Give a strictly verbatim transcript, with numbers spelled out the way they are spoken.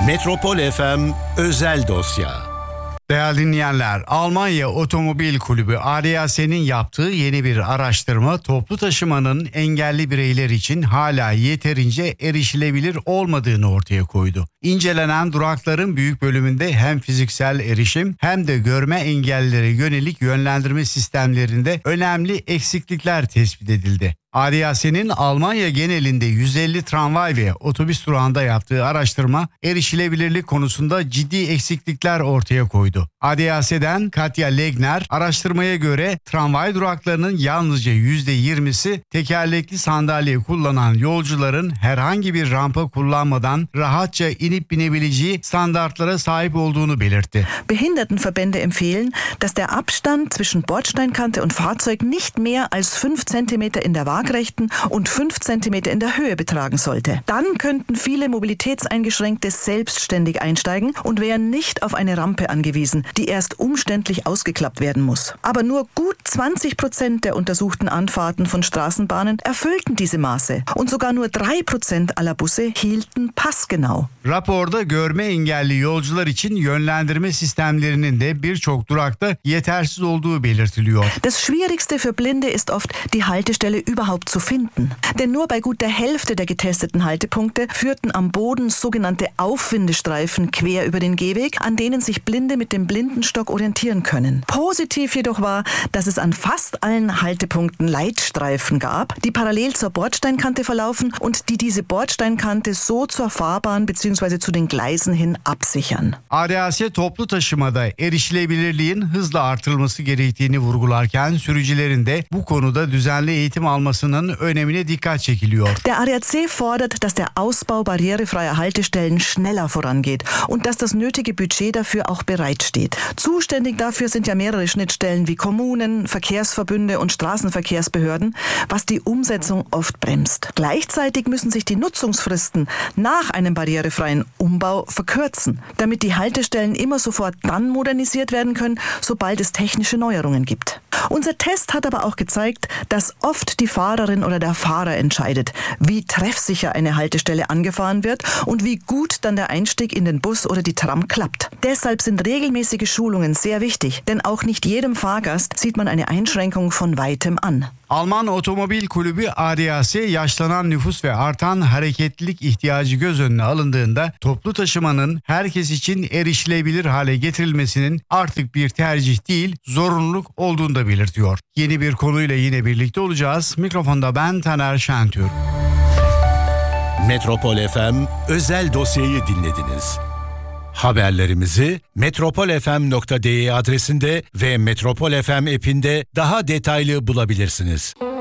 Metropol F M özel dosya. Değerli dinleyenler, Almanya Otomobil Kulübü A D A S'nin yaptığı yeni bir araştırma toplu taşımanın engelli bireyler için hala yeterince erişilebilir olmadığını ortaya koydu. İncelenen durakların büyük bölümünde hem fiziksel erişim hem de görme engellilere yönelik yönlendirme sistemlerinde önemli eksiklikler tespit edildi. A D A S'nin Almanya genelinde yüz elli tramvay ve otobüs durağında yaptığı araştırma erişilebilirlik konusunda ciddi eksiklikler ortaya koydu. A D A S'den Katja Legner, araştırmaya göre tramvay duraklarının yalnızca yüzde yirmisi tekerlekli sandalye kullanan yolcuların herhangi bir rampa kullanmadan rahatça inip binebileceği standartlara sahip olduğunu belirtti. Behindertenverbände empfehlen, dass der Abstand zwischen Bordsteinkante und Fahrzeug nicht mehr als fünf Zentimeter in der Waagrechten und fünf Zentimeter in der Höhe betragen sollte. Dann könnten viele Mobilitätseingeschränkte selbstständig einsteigen und wären nicht auf eine Rampe angewiesen, die erst umständlich ausgeklappt werden muss. Aber nur gut zwanzig Prozent der untersuchten Anfahrten von Straßenbahnen erfüllten diese Maße und sogar nur drei Prozent aller Busse hielten passgenau. Raporda görme engelli yolcular için yönlendirme sistemlerinin de birçok durakta yetersiz olduğu belirtiliyor. Das Schwierigste für Blinde ist oft, die Haltestelle überhaupt zu finden. Denn nur bei gut der Hälfte der getesteten Haltepunkte führten am Boden sogenannte Aufwindestreifen quer über den Gehweg, an denen sich Blinde mit dem Blindenstock orientieren können. Positiv jedoch war, dass es an fast allen Haltepunkten Leitstreifen gab, die parallel zur Bordsteinkante verlaufen und die diese Bordsteinkante so zur Fahrbahn bzw. zu den Gleisen hin absichern. A D A S toplu taşımada erişilebilirliğin hızla artırılması gerektiğini vurgularken sürücülerin de bu konuda düzenli eğitim almasının önemine dikkat çekiliyor. Der A D A C fordert, dass der Ausbau barrierefreier Haltestellen schneller vorangeht und dass das nötige Budget dafür auch bereitsteht. Zuständig dafür sind ja mehrere Schnittstellen wie Kommunen, Verkehrsverbünde und Straßenverkehrsbehörden, was die Umsetzung oft bremst. Gleichzeitig müssen sich die Nutzungsfristen nach einem barrierefreien Umbau verkürzen, damit die Haltestellen immer sofort dann modernisiert werden können, sobald es technische Neuerungen gibt. Unser Test hat aber auch gezeigt, dass oft die Fahrerin oder der Fahrer entscheidet, wie treffsicher eine Haltestelle angefahren wird und wie gut dann der Einstieg in den Bus oder die Tram klappt. Deshalb sind regelmäßige Schulungen sehr wichtig, denn auch nicht jedem Fahrgast sieht man eine Einschränkung von weitem an. Alman Otomobil Kulübü A D A S, yaşlanan nüfus ve artan hareketlilik ihtiyacı göz önüne alındığında toplu taşımanın herkes için erişilebilir hale getirilmesinin artık bir tercih değil, zorunluluk olduğunu da belirtiyor. Yeni bir konuyla yine birlikte olacağız. Mikrofonda ben Taner Şentürk. Metropol F M özel dosyayı dinlediniz. Haberlerimizi metropolfm nokta de adresinde ve Metropol F M app'inde daha detaylı bulabilirsiniz.